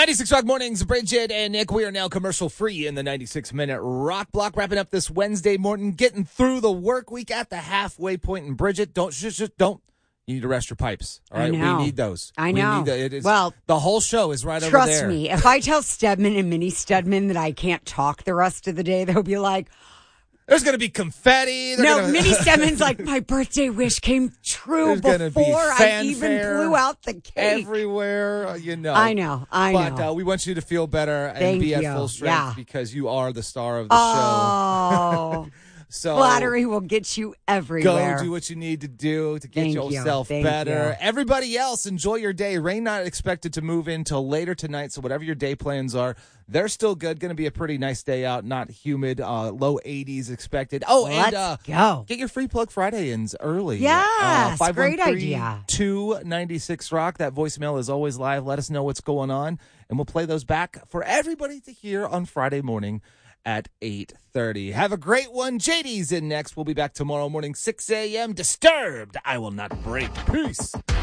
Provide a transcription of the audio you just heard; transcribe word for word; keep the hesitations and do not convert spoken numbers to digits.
ninety-six Rock Mornings, Bridget and Nick. We are now commercial free in the ninety-six minute Rock Block. Wrapping up this Wednesday morning, getting through the work week at the halfway point. And Bridget, don't, just, just don't. You need to rest your pipes. All right, I know. we need those. I we know. Need the, it is, well, the whole show is right over trust there. me, if I tell Stedman and Minnie Stedman that I can't talk the rest of the day, they'll be like, "There's going to be confetti." They're no, gonna... Minnie Stedman's like, my birthday wish came true There's before be I even blew out the cake. Everywhere, you know. I know, I but, know. But uh, we want you to feel better and Thank be at you. full strength Yeah. because you are the star of the oh. show. So Flattery will get you everywhere. Go do what you need to do to get Thank yourself you. better. You. Everybody else, enjoy your day. Rain not expected to move in till later tonight, so whatever your day plans are, they're still good. Going to be a pretty nice day out, not humid, uh, low eighties expected. Oh, Let's and uh, go. Get your free plug Friday ins early. Yes, uh, great idea. two ninety-six Rock. That voicemail is always live. Let us know what's going on, and we'll play those back for everybody to hear on Friday morning at eight thirty. Have a great one. J D's in next. We'll be back tomorrow morning, six a.m. Disturbed. I will not break. Peace.